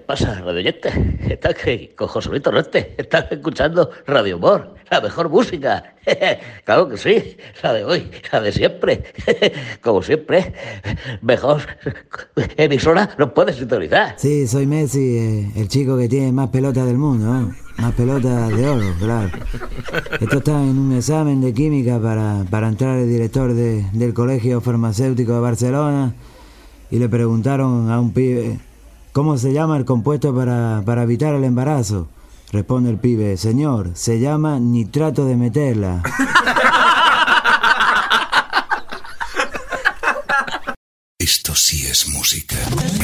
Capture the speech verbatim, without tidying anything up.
pasa, radio oyente? Estás que con Joselito Reste, estás escuchando Radio Humor, la mejor música. Claro que sí, la de hoy, la de siempre. Como siempre, mejor emisora no puedes sintonizar. Sí, soy Messi, eh, el chico que tiene más pelotas del mundo, ¿no? Más pelotas de oro, claro. Esto está en un examen de química para, para entrar el director de, del Colegio Farmacéutico de Barcelona y le preguntaron a un pibe, ¿cómo se llama el compuesto para, para evitar el embarazo? Responde el pibe, señor, se llama nitrato de meterla. Esto sí es música.